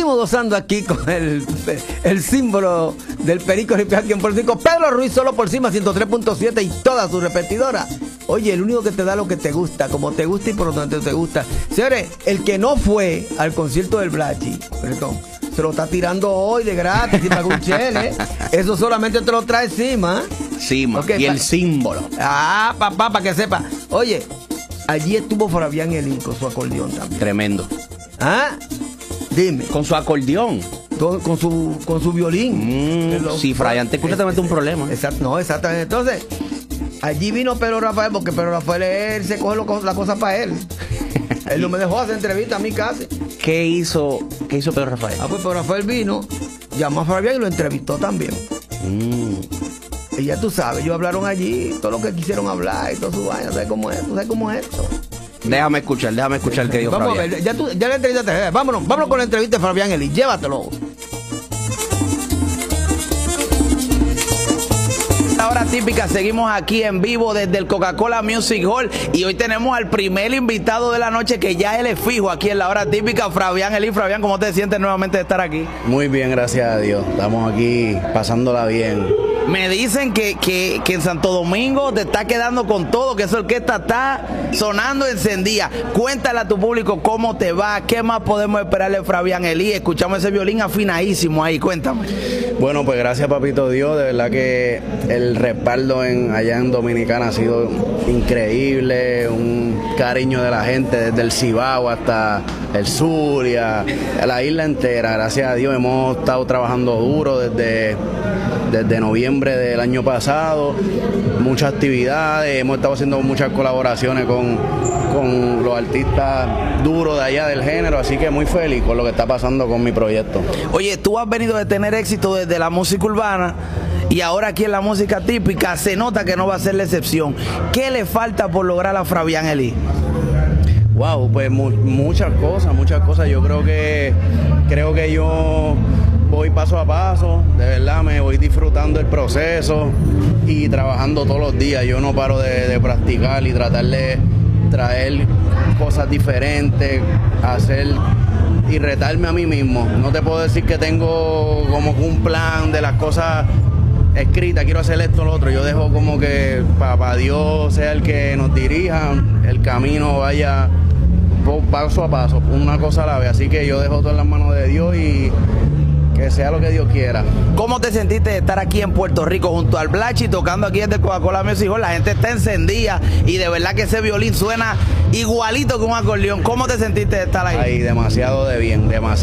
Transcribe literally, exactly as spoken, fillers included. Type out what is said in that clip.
seguimos gozando aquí con el, el símbolo del Perico Ripián aquí en Puerto Rico. Pedro Ruiz, solo por Cima ciento tres punto siete y todas sus repetidoras. Oye, el único que te da lo que te gusta, como te gusta y por lo tanto te gusta. Señores, el que no fue al concierto del Blachi, perdón, se lo está tirando hoy de gratis sin pagar un chele. Eso solamente te lo trae Cima. Cima, okay, y el símbolo. Ah, papá, para que sepa. Oye, allí estuvo Fabián Elí con su acordeón también. Tremendo. ¿Ah? Dime. Con su acordeón. Con, con su con su violín. Mm, sí, Fray, antes escucha te mete un problema. Exacto, no, exactamente. Entonces, allí vino Pedro Rafael, porque Pedro Rafael él se coge lo, la cosa para él. Él no me dejó hacer entrevista a mí casi. ¿Qué hizo, qué hizo Pedro Rafael? Ah, pues Pedro Rafael vino, llamó a Fabián y lo entrevistó también. Mm. Y ya tú sabes, ellos hablaron allí, todo lo que quisieron hablar y todo su vaina, ¿sabes cómo es? ¿Tú sabes cómo es esto? Déjame escuchar, déjame escuchar qué dijo Vamos Fabián. a ver, ya, tú, ya la entrevista, vámonos, vámonos con la entrevista de Fabián Elí, llévatelo. La hora típica, seguimos aquí en vivo desde el Coca-Cola Music Hall y hoy tenemos al primer invitado de la noche que ya él es fijo aquí en la hora típica, Fabián Elí. Fabián, ¿cómo te sientes nuevamente de estar aquí? Muy bien, gracias a Dios, estamos aquí pasándola bien. Me dicen que, que, que en Santo Domingo te está quedando con todo, que esa orquesta está sonando encendida. Cuéntale a tu público cómo te va, qué más podemos esperarle de Fabián Elí. Escuchamos ese violín afinadísimo ahí, cuéntame. Bueno, pues gracias papito Dios, de verdad que el respaldo en, allá en Dominicana ha sido increíble, un cariño de la gente desde el Cibao hasta el sur y a, a la isla entera. Gracias a Dios hemos estado trabajando duro desde... desde noviembre del año pasado, muchas actividades, hemos estado haciendo muchas colaboraciones con, con los artistas duros de allá del género, así que muy feliz con lo que está pasando con mi proyecto. Oye, tú has venido de tener éxito desde la música urbana y ahora aquí en la música típica se nota que no va a ser la excepción. ¿Qué le falta por lograr a Fabián Elí? Wow, pues mu muchas cosas, muchas cosas. Yo creo que creo que yo voy paso a paso, de verdad me voy disfrutando el proceso y trabajando todos los días. Yo no paro de, de practicar y tratar de traer cosas diferentes, hacer y retarme a mí mismo. No te puedo decir que tengo como un plan de las cosas escritas, quiero hacer esto o lo otro. Yo dejo como que para pa Dios sea el que nos dirija, el camino vaya paso a paso, una cosa a la vez. Así que yo dejo todo en las manos de Dios y que sea lo que Dios quiera. ¿Cómo te sentiste de estar aquí en Puerto Rico junto al Blachi tocando aquí desde Coca-Cola Music Hall? La gente está encendida y de verdad que ese violín suena igualito que un acordeón. ¿Cómo te sentiste de estar ahí? Ahí, demasiado de bien, demasiado.